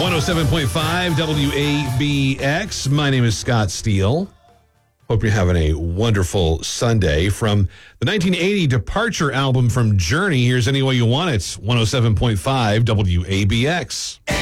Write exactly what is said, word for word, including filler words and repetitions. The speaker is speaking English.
one oh seven point five W A B X. My name is Scott Steele. Hope you're having a wonderful Sunday. From the nineteen eighty Departure album from Journey, here's Any Way You Want It. one oh seven point five W A B X.